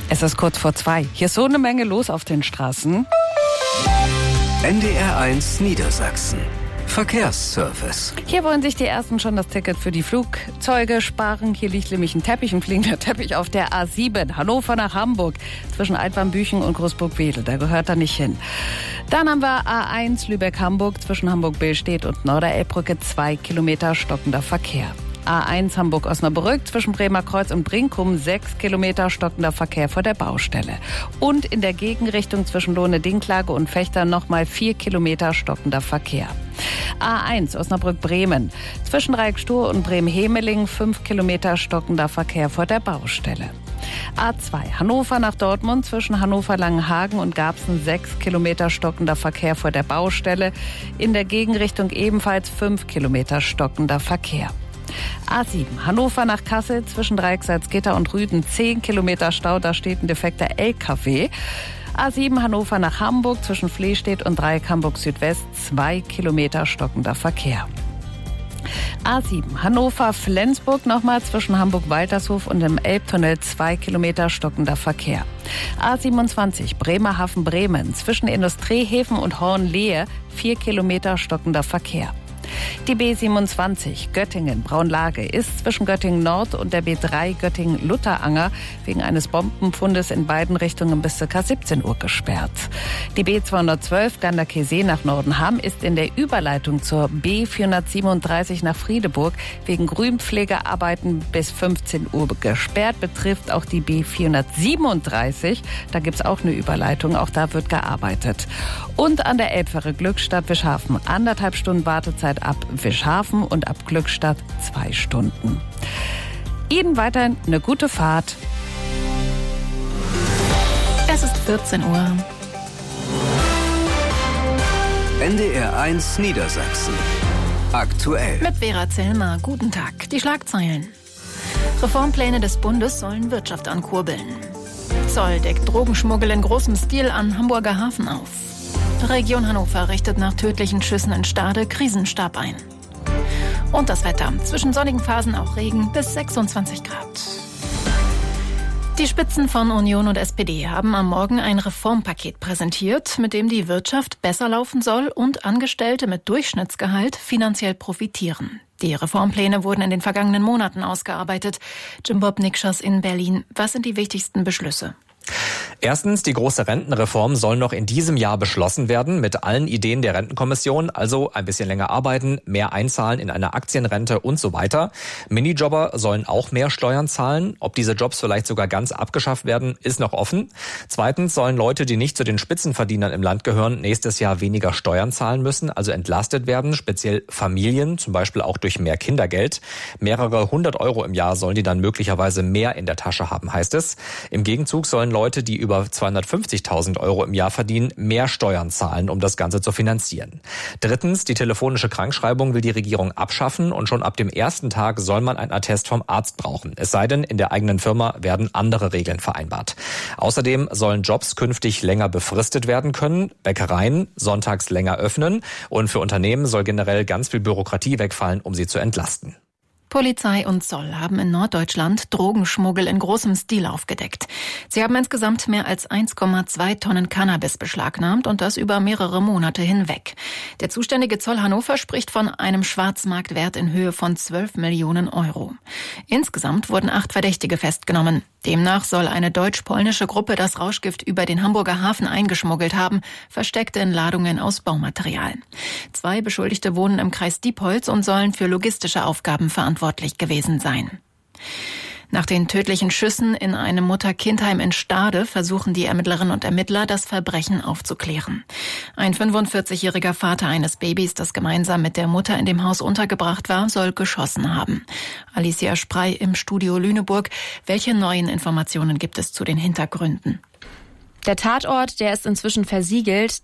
Es ist kurz vor 2. Hier ist so eine Menge los auf den Straßen. NDR1 Niedersachsen. Verkehrsservice. Hier wollen sich die Ersten schon das Ticket für die Flugzeuge sparen. Hier liegt nämlich ein fliegender Teppich auf der A7, Hannover nach Hamburg, zwischen Altwarmbüchen und Großburg-Wedel. Da gehört er nicht hin. Dann haben wir A1 Lübeck-Hamburg, zwischen Hamburg-Billstedt und Norderelbbrücke, 2 Kilometer stockender Verkehr. A1 Hamburg-Osnabrück, zwischen Bremer Kreuz und Brinkum, 6 Kilometer stockender Verkehr vor der Baustelle. Und in der Gegenrichtung zwischen Lohne-Dinklage und Vechta nochmal 4 Kilometer stockender Verkehr. A1 Osnabrück-Bremen, zwischen Reikstuhr und Bremen-Hemeling, 5 Kilometer stockender Verkehr vor der Baustelle. A2 Hannover nach Dortmund, zwischen Hannover-Langenhagen und Garbsen, 6 Kilometer stockender Verkehr vor der Baustelle. In der Gegenrichtung ebenfalls 5 Kilometer stockender Verkehr. A7 Hannover nach Kassel, zwischen Dreieck-Salzgitter und Rüden, 10 Kilometer Stau, da steht ein defekter LKW. A7 Hannover nach Hamburg, zwischen Flehstedt und Dreieck Hamburg Südwest, 2 Kilometer stockender Verkehr. A7 Hannover-Flensburg nochmal, zwischen Hamburg-Waltershof und dem Elbtunnel, 2 Kilometer stockender Verkehr. A27 Bremerhaven-Bremen, zwischen Industriehäfen und Hornlehe, 4 Kilometer stockender Verkehr. Die B27 Göttingen-Braunlage ist zwischen Göttingen Nord und der B3 Göttingen-Lutteranger wegen eines Bombenfundes in beiden Richtungen bis ca. 17 Uhr gesperrt. Die B212 Ganderkesee nach Nordenham ist in der Überleitung zur B437 nach Friedeburg wegen Grünpflegearbeiten bis 15 Uhr gesperrt. Betrifft auch die B437. Da gibt es auch eine Überleitung. Auch da wird gearbeitet. Und an der Elbfähre Glückstadt-Wischhafen 1,5 Stunden Wartezeit ab Wischhafen und ab Glückstadt 2 Stunden. Ihnen weiterhin eine gute Fahrt. Es ist 14 Uhr. NDR1 Niedersachsen. Aktuell. Mit Vera Zellmer. Guten Tag. Die Schlagzeilen. Reformpläne des Bundes sollen Wirtschaft ankurbeln. Zoll deckt Drogenschmuggel in großem Stil an Hamburger Hafen auf. Region Hannover richtet nach tödlichen Schüssen in Stade Krisenstab ein. Und das Wetter. Zwischen sonnigen Phasen auch Regen bis 26 Grad. Die Spitzen von Union und SPD haben am Morgen ein Reformpaket präsentiert, mit dem die Wirtschaft besser laufen soll und Angestellte mit Durchschnittsgehalt finanziell profitieren. Die Reformpläne wurden in den vergangenen Monaten ausgearbeitet. Jim Bob Nikschas in Berlin. Was sind die wichtigsten Beschlüsse? Erstens, die große Rentenreform soll noch in diesem Jahr beschlossen werden mit allen Ideen der Rentenkommission, also ein bisschen länger arbeiten, mehr einzahlen in eine Aktienrente und so weiter. Minijobber sollen auch mehr Steuern zahlen. Ob diese Jobs vielleicht sogar ganz abgeschafft werden, ist noch offen. Zweitens sollen Leute, die nicht zu den Spitzenverdienern im Land gehören, nächstes Jahr weniger Steuern zahlen müssen, also entlastet werden, speziell Familien, zum Beispiel auch durch mehr Kindergeld. Mehrere 100 Euro im Jahr sollen die dann möglicherweise mehr in der Tasche haben, heißt es. Im Gegenzug sollen Leute, die über 250.000 Euro im Jahr verdienen, mehr Steuern zahlen, um das Ganze zu finanzieren. Drittens, die telefonische Krankschreibung will die Regierung abschaffen und schon ab dem ersten Tag soll man einen Attest vom Arzt brauchen. Es sei denn, in der eigenen Firma werden andere Regeln vereinbart. Außerdem sollen Jobs künftig länger befristet werden können, Bäckereien sonntags länger öffnen und für Unternehmen soll generell ganz viel Bürokratie wegfallen, um sie zu entlasten. Polizei und Zoll haben in Norddeutschland Drogenschmuggel in großem Stil aufgedeckt. Sie haben insgesamt mehr als 1,2 Tonnen Cannabis beschlagnahmt und das über mehrere Monate hinweg. Der zuständige Zoll Hannover spricht von einem Schwarzmarktwert in Höhe von 12 Millionen Euro. Insgesamt wurden 8 Verdächtige festgenommen. Demnach soll eine deutsch-polnische Gruppe das Rauschgift über den Hamburger Hafen eingeschmuggelt haben, versteckt in Ladungen aus Baumaterial. 2 Beschuldigte wohnen im Kreis Diepholz und sollen für logistische Aufgaben verantwortlich gewesen sein. Nach den tödlichen Schüssen in einem Mutter-Kind-Heim in Stade versuchen die Ermittlerinnen und Ermittler, das Verbrechen aufzuklären. Ein 45-jähriger Vater eines Babys, das gemeinsam mit der Mutter in dem Haus untergebracht war, soll geschossen haben. Alicia Sprey im Studio Lüneburg. Welche neuen Informationen gibt es zu den Hintergründen? Der Tatort, der ist inzwischen versiegelt.